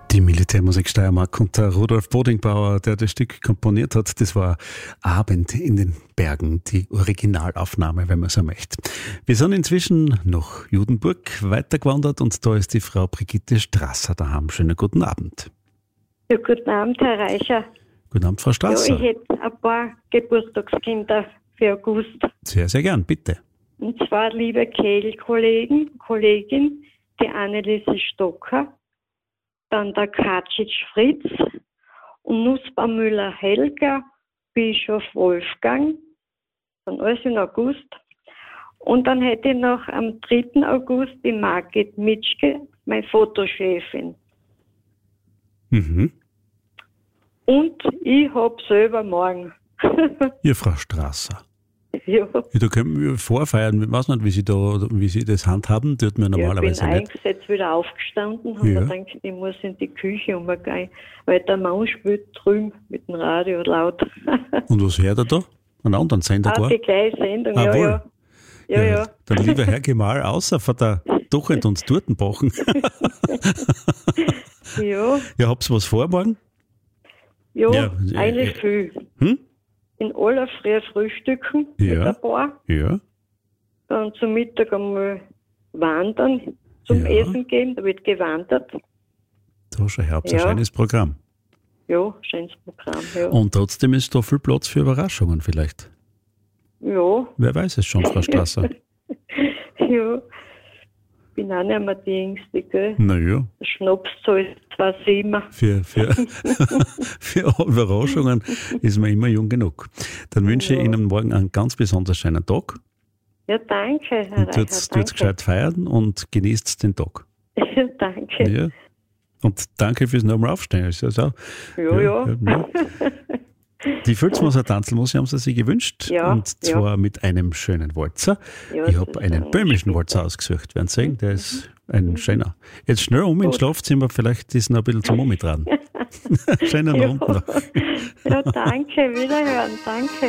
Die Militärmusik Steiermark und der Rudolf Bodingbauer, der das Stück komponiert hat, das war Abend in den Bergen, die Originalaufnahme, wenn man so möchte. Wir sind inzwischen nach Judenburg weitergewandert und da ist die Frau Brigitte Strasser daheim. Schönen guten Abend. Ja, guten Abend, Herr Reicher. Guten Abend, Frau Strasser. Ja, ich hätte ein paar Geburtstagskinder für August. Sehr, sehr gern, bitte. Und zwar liebe Kollegin, die Anneliese Stocker, dann der Kacic Fritz und Nussbaumüller Helga, Bischof Wolfgang, dann alles in August. Und dann hätte ich noch am 3. August die Margit Mitschke, meine Fotochefin. Mhm. Und ich habe selber morgen. Ja, Frau Strasser. Ja. Da können wir vorfeiern. Ich weiß nicht, wie Sie das handhaben. Tut mir normalerweise ich bin nicht. eingesetzt wieder aufgestanden und Ja. mir gedacht, ich muss in die Küche umgehen, weil der Mann spielt drüben mit dem Radio laut. Und was hört er da? Einen anderen Sender gar? Die gleiche Sendung, Ah, wohl. ja. Ja. Dann lieber Herr Gemahl, außer von der Dochent und Turtenbachen. Ja, Ja, hab's was vor morgen? ja, eigentlich viel. Hm? In aller Früh frühstücken mit Ja. ein paar, Ja. dann zum Mittag einmal wandern, zum Ja. Essen gehen, da wird gewandert. Da schau her, hab's ein Ja. schönes Programm. Ja, schönes Programm, ja. Und trotzdem ist da viel Platz für Überraschungen vielleicht. Ja, Wer weiß es schon, Frau Strasser? ja. Bin auch nicht mehr die Jüngste, gell? Naja, Der Schnaps zahlt 2,7. für Überraschungen ist man immer jung genug. Dann wünsche ich Ja. Ihnen morgen einen ganz besonders schönen Tag. Ja, danke, Herr Und Reicher, tut's danke. gescheit feiern und genießt den Tag. Danke. Ja. Und danke fürs nochmal Aufstehen. Ist ja so. Ja. Die Filzmoser Tanzelmusik haben Sie sich gewünscht. Ja, Und zwar mit einem schönen Walzer. Ja, Ich das habe ist einen ein böhmischen Spitzer. Walzer ausgesucht. Werden Sie sehen, der ist ein schöner. Jetzt schnell ins Schlafzimmer, vielleicht ist noch ein bisschen zum Umdrehen. Schönen Ja. Abend noch. Ja, danke, wiederhören, danke.